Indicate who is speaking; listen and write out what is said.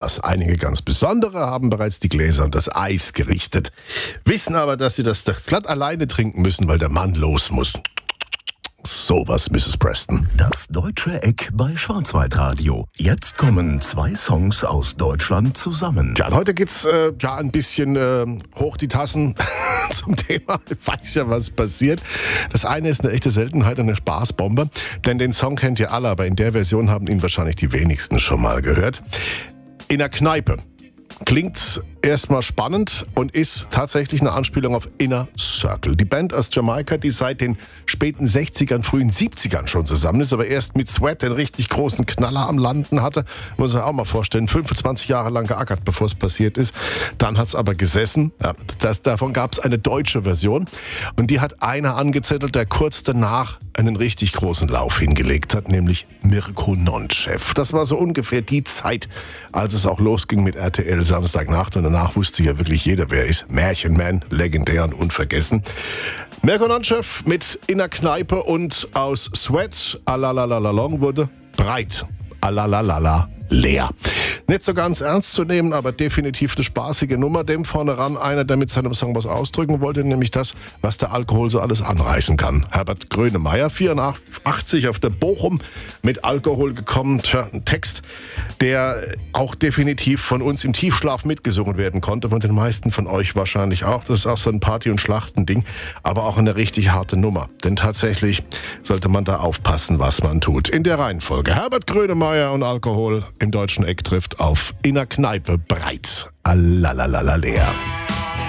Speaker 1: Glas. Einige ganz besondere haben bereits die Gläser und das Eis gerichtet, wissen aber, dass sie das glatt alleine trinken müssen, weil der Mann los muss. Sowas, Mrs. Preston.
Speaker 2: Das Deutsche Eck bei Schwarzwaldradio. Jetzt kommen 2 Songs aus Deutschland zusammen.
Speaker 1: Ja, und heute geht's ein bisschen hoch die Tassen zum Thema. Ich weiß ja, was passiert. Das eine ist eine echte Seltenheit, eine Spaßbombe. Denn den Song kennt ihr alle, aber in der Version haben ihn wahrscheinlich die wenigsten schon mal gehört. In der Kneipe. Klingt erstmal spannend und ist tatsächlich eine Anspielung auf Inner Circle. Die Band aus Jamaika, die seit den späten 60ern, frühen 70ern schon zusammen ist, aber erst mit Sweat den richtig großen Knaller am Landen hatte. Muss man auch mal vorstellen, 25 Jahre lang geackert, bevor es passiert ist. Dann hat's aber gesessen. Ja, davon gab es eine deutsche Version und die hat einer angezettelt, der kurz danach einen richtig großen Lauf hingelegt hat, nämlich Mirko Nonchev. Das war so ungefähr die Zeit, als es auch losging mit RTL Samstagnacht und danach wusste ja wirklich jeder, wer er ist. Märchenman, legendär und unvergessen. Mirko Nonchev mit In der Kneipe und aus Sweat, Alalalalong wurde breit, Alalalala leer. Nicht so ganz ernst zu nehmen, aber definitiv eine spaßige Nummer. Dem vorne ran einer, der mit seinem Song was ausdrücken wollte, nämlich das, was der Alkohol so alles anreißen kann. Herbert Grönemeyer, 84 auf der Bochum mit Alkohol gekommen. Tja, ein Text, der auch definitiv von uns im Tiefschlaf mitgesungen werden konnte, von den meisten von euch wahrscheinlich auch. Das ist auch so ein Party- und Schlachtending, aber auch eine richtig harte Nummer. Denn tatsächlich sollte man da aufpassen, was man tut. In der Reihenfolge Herbert Grönemeyer und Alkohol im Deutschen Eck trifft auf In der Kneipe breit. Alalalala leer.